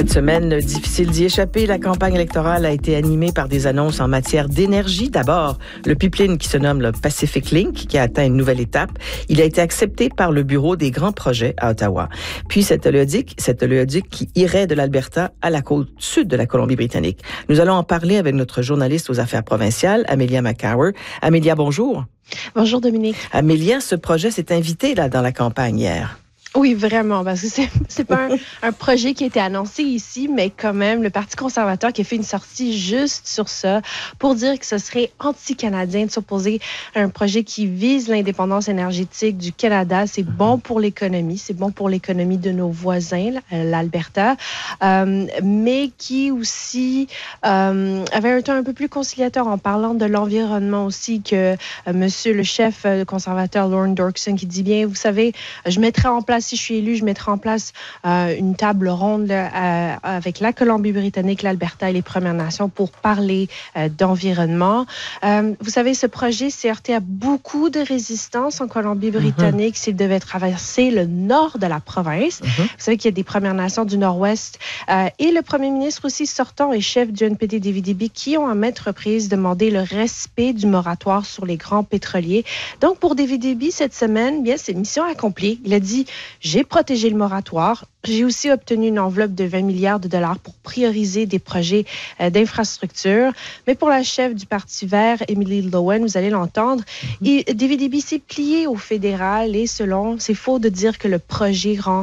Cette semaine, difficile d'y échapper, la campagne électorale a été animée par des annonces en matière d'énergie. D'abord, le pipeline qui se nomme le Pacific Link, qui a atteint une nouvelle étape. Il a été accepté par le Bureau des grands projets à Ottawa. Puis cet oléoduc qui irait de l'Alberta à la côte sud de la Colombie-Britannique. Nous allons en parler avec notre journaliste aux affaires provinciales, Amelia McCower. Amelia, bonjour. Bonjour Dominique. Amelia, ce projet s'est invité là dans la campagne hier. Oui, vraiment, parce que c'est pas un projet qui a été annoncé ici, mais quand même, le Parti conservateur qui a fait une sortie juste sur ça pour dire que ce serait anti-canadien de s'opposer à un projet qui vise l'indépendance énergétique du Canada. C'est bon pour l'économie, c'est bon pour l'économie de nos voisins, l'Alberta, mais qui aussi avait un ton un peu plus conciliateur en parlant de l'environnement aussi, que monsieur le chef conservateur Lorne Dorkson qui dit bien, vous savez, je mettrai en place, si je suis élu, je mettrai en place une table ronde avec la Colombie-Britannique, l'Alberta et les Premières Nations pour parler d'environnement. Vous savez, ce projet s'est heurté à beaucoup de résistance en Colombie-Britannique s'il devait traverser le nord de la province. Vous savez qu'il y a des Premières Nations du Nord-Ouest et le premier ministre aussi sortant et chef du NPD David Eby qui ont à maintes reprises demandé le respect du moratoire sur les grands pétroliers. Donc, pour David Eby, cette semaine, bien, c'est mission accomplie. Il a dit: j'ai protégé le moratoire. J'ai aussi obtenu une enveloppe de 20 milliards de dollars pour prioriser des projets d'infrastructure. Mais pour la chef du Parti vert, Emily Lowen, vous allez l'entendre, David Eby s'est plié au fédéral et selon, c'est faux de dire que le projet rend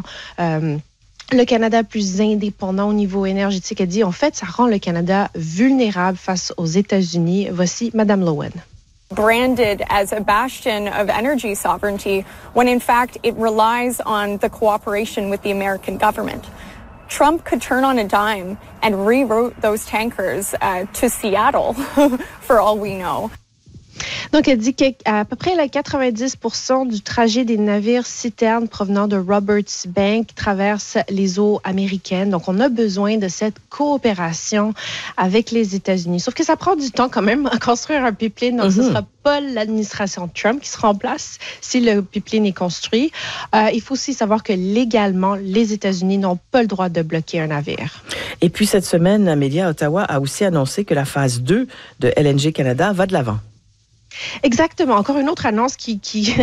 le Canada plus indépendant au niveau énergétique. Elle dit, en fait, ça rend le Canada vulnérable face aux États-Unis. Voici Madame Lowen. Branded as a bastion of energy sovereignty when in fact it relies on the cooperation with the American government. Trump could turn on a dime and reroute those tankers to Seattle for all we know. Donc, elle dit qu'à peu près 90% du trajet des navires citernes provenant de Roberts Bank traverse les eaux américaines. Donc, on a besoin de cette coopération avec les États-Unis. Sauf que ça prend du temps quand même à construire un pipeline. Donc, ce ne sera pas l'administration Trump qui sera en place si le pipeline est construit. Il faut aussi savoir que légalement, les États-Unis n'ont pas le droit de bloquer un navire. Et puis, cette semaine, Amelia, Ottawa a aussi annoncé que la phase 2 de LNG Canada va de l'avant. Exactement. Encore une autre annonce qui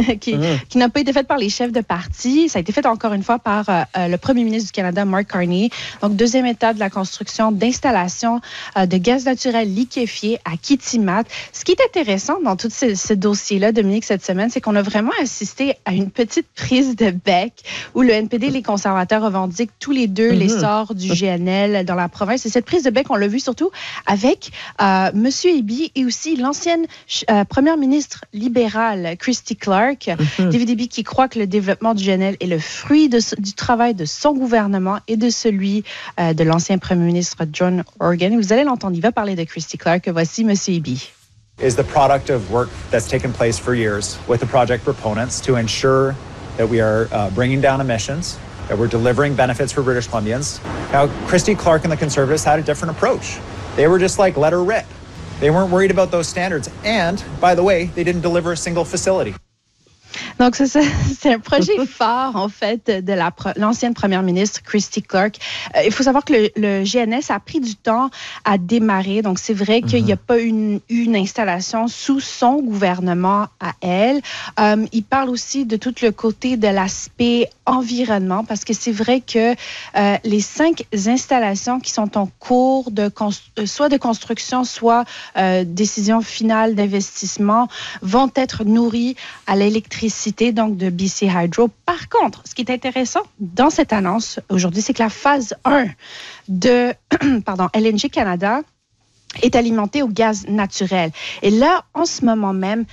n'a pas été faite par les chefs de parti. Ça a été fait encore une fois par le premier ministre du Canada, Mark Carney. Donc, deuxième étape de la construction d'installations de gaz naturel liquéfié à Kitimat. Ce qui est intéressant dans tout ce dossier-là, Dominique, cette semaine, c'est qu'on a vraiment assisté à une petite prise de bec où le NPD et les conservateurs revendiquent tous les deux l'essor du GNL dans la province. Et cette prise de bec, on l'a vu surtout avec M. Eby et aussi l'ancienne première ministre libérale, Christy Clark. David Eby qui croit que le développement du GNL est le fruit du travail de son gouvernement et de celui de l'ancien premier ministre John Horgan. Vous allez l'entendre, il va parler de Christy Clark. Voici M. Eby. Is the product of work that's taken place for years with the project proponents to ensure that we are bringing down emissions, that we're delivering benefits for British Columbians. Now, Christy Clark and the Conservatives had a different approach. They were just like, let her rip. They weren't worried about those standards. And, by the way, they didn't deliver a single facility. Donc, c'est un projet fort, en fait, de l'ancienne première ministre, Christy Clark. Il faut savoir que le GNS a pris du temps à démarrer. Donc, c'est vrai qu'il n'y a pas une installation sous son gouvernement à elle. Il parle aussi de tout le côté de l'aspect environnement, parce que c'est vrai que les 5 installations qui sont en cours soit de construction, soit décision finale d'investissement, vont être nourries à l'électricité, donc de BC Hydro. Par contre, ce qui est intéressant dans cette annonce aujourd'hui, c'est que la phase 1 de LNG Canada est alimentée au gaz naturel. Et là, en ce moment même,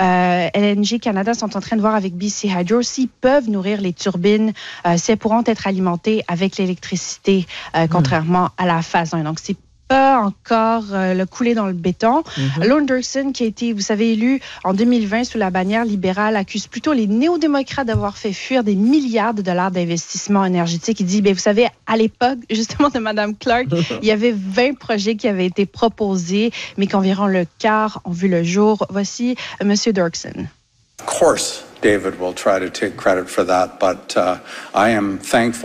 LNG Canada sont en train de voir avec BC Hydro s'ils peuvent nourrir les turbines, si elles pourront être alimentées avec l'électricité, contrairement à la phase 1. Donc, c'est pas encore le couler dans le béton. Lorne Dorkson, qui a été, vous savez, élu en 2020 sous la bannière libérale, accuse plutôt les néo-démocrates d'avoir fait fuir des milliards de dollars d'investissement énergétique. Il dit, vous savez, à l'époque, justement, de Mme Clark, il y avait 20 projets qui avaient été proposés, mais qu'environ le quart ont vu le jour. Voici M. Dorkson. Of course, David will try to take credit for that, but I am thankful